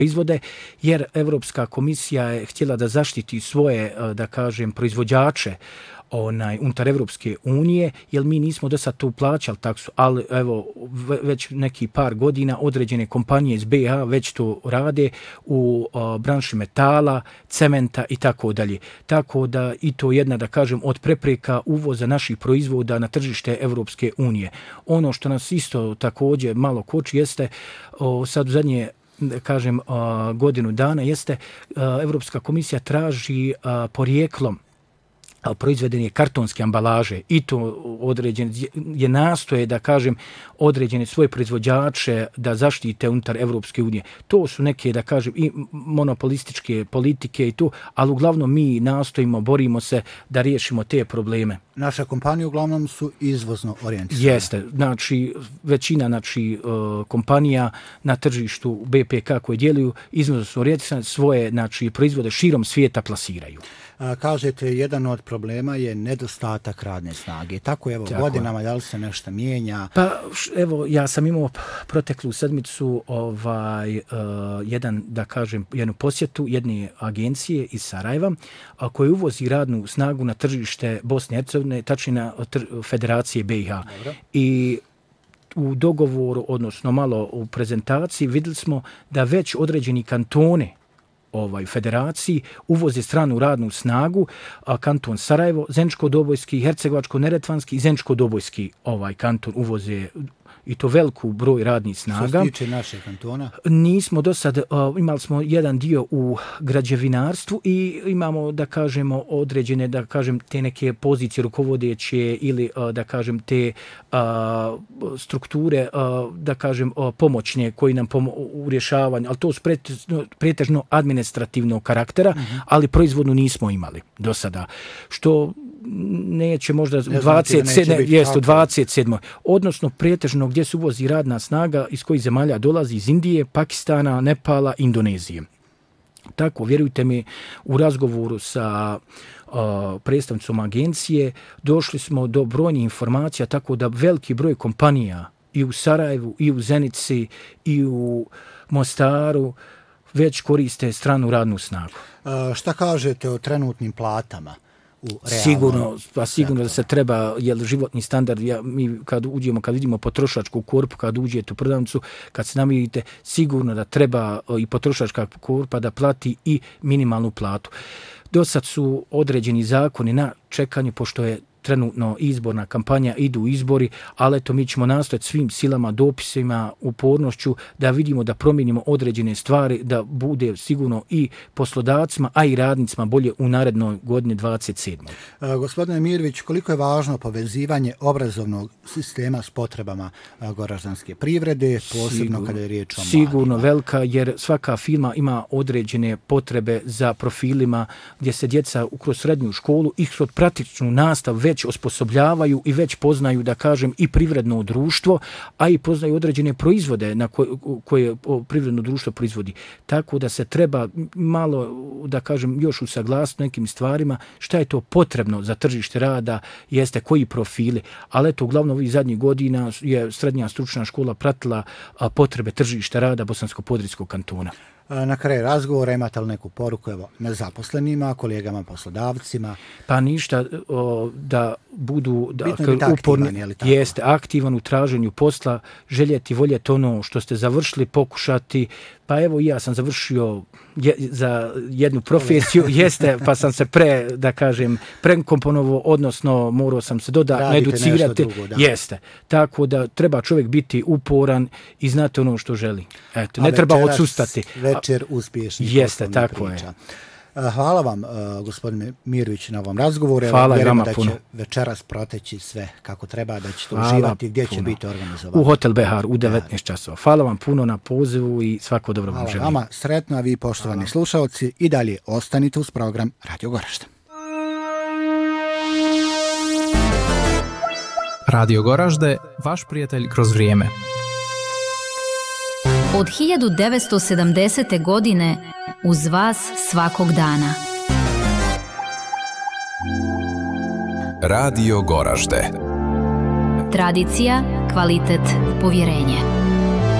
proizvode, jer Evropska komisija je htjela da zaštiti svoje, da kažem, proizvođače unutar Evropske unije, jer mi nismo do sad tu plaćali taksu, ali evo već neki par godina određene kompanije iz BiH već to rade u branši metala, cementa i tako dalje. Tako da i to jedna, da kažem, od prepreka uvoza naših proizvoda na tržište Evropske unije. Ono što nas isto također malo koči jeste sad u zadnje, kažem, godinu dana jeste Evropska komisija traži porijeklom proizvedene kartonske ambalaže i to određene je nastoje, da kažem, određene svoje proizvođače da zaštite unutar Evropske unije. To su neke, da kažem, i monopolističke politike i to, ali uglavnom mi nastojimo, borimo se da riješimo te probleme. Naše kompanije uglavnom su izvozno orijentisane. Jeste, znači većina kompanija na tržištu BPK koje djeluju izvozno su orijentisane, svoje proizvode širom svijeta plasiraju. Kažete, jedan od problema je nedostatak radne snage. Tako godinama, da li se nešto mijenja? Pa evo, ja sam imao proteklu sedmicu jednu posjetu jedne agencije iz Sarajeva koja uvozi radnu snagu na tržište Bosne i Hercegovine, tačnije na Federacije BiH. Dobro. I u dogovoru, odnosno malo u prezentaciji, vidjeli smo da već određeni kantone federaciji uvoze stranu radnu snagu, kanton Sarajevo, Zeničko-Dobojski, Hercegovačko-Neretvanski i Zeničko-Dobojski kanton uvoze i to veliku broj radnih snaga. Što se tiče našeg kantona? Nismo do sad, imali smo jedan dio u građevinarstvu i imamo, da kažemo, određene, da kažem, te neke pozicije rukovodeće ili, da kažem, te strukture, da kažem, pomoćne koji nam u rješavanju, ali to su pretežno administrativnog karaktera, ali proizvodnu nismo imali do sada. Što neće možda u 27. Odnosno pretežno gdje se uvozi radna snaga iz kojih zemalja dolazi, iz Indije, Pakistana, Nepala, Indonezije. Tako, vjerujte mi, u razgovoru sa predstavnicom agencije došli smo do brojnih informacija, tako da veliki broj kompanija i u Sarajevu, i u Zenici, i u Mostaru već koriste stranu radnu snagu. Šta kažete o trenutnim platama? Sigurno da se treba, jer životni standard, mi kad vidimo potrošačku korpu, kad uđete u prodavnicu, kad se namirite, sigurno da treba i potrošačka korpa da plati i minimalnu platu. Dosad su određeni zakoni na čekanju, pošto je trenutno izborna kampanja, idu izbori, ali eto mi ćemo nastojati svim silama, dopisima, upornošću da vidimo da promijenimo određene stvari, da bude sigurno i poslodavcima, a i radnicima bolje u narednoj godini 27. Gospodine Mirović, koliko je važno povezivanje obrazovnog sistema s potrebama goraždanske privrede, posebno kada je riječ o mladima? Sigurno velika, jer svaka firma ima određene potrebe za profilima gdje se djeca kroz srednju školu i kroz praktičnu nastavu već osposobljavaju i već poznaju, da kažem, i privredno društvo, a i poznaju određene proizvode na koje privredno društvo proizvodi. Tako da se treba malo, da kažem, još usaglasiti nekim stvarima šta je to potrebno za tržište rada, jeste koji profili, ali eto, uglavnom ovih zadnjih godina je srednja stručna škola pratila potrebe tržišta rada Bosansko-Podrinjskog kantona. Na kraju razgovora imate li neku poruku nezaposlenima, kolegama, poslodavcima? Pa ništa, da budu uporni, jeste aktivan u traženju posla, željeti, voljeti ono što ste završili, pokušati. Pa evo i ja sam završio za jednu profesiju, jeste, pa sam se prekomponovao, odnosno morao sam se dodatno educirati. Jeste. Tako da treba čovjek biti uporan i znati ono što želi. Eto, ne treba odsustati. Večer uspješnih. Jeste, tako priča. Je. Hvala vam, gospodine Mirović, na ovom razgovoru. Hvala i vama puno. Da će večeras proteći sve kako treba, da ćete uživati, gdje će biti organizovano. U Hotel Behar u 19 časova. Hvala vam puno na pozivu i svako dobro vam želim. Hvala vama, sretno, a vi, poštovani slušalci, i dalje ostanite uz program Radio Goražde. Radio Goražde, vaš prijatelj kroz vrijeme. Od 1970. godine uz vas svakog dana. Radio Goražde. Tradicija, kvalitet, povjerenje.